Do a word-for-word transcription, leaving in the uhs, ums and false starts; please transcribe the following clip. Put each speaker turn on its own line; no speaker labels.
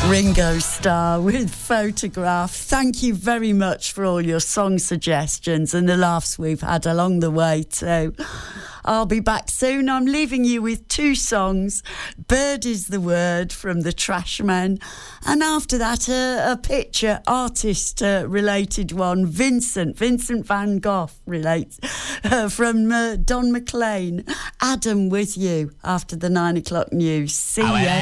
Ringo Starr with Photograph. Thank you very much for all your song suggestions and the laughs we've had along the way too. I'll be back soon. I'm leaving you with two songs. Bird is the Word from the Trashmen. And after that, a, a picture, artist-related uh, one, Vincent, Vincent van Gogh relates, uh, from uh, Don McLean. Adam with you after the nine o'clock news. See ya.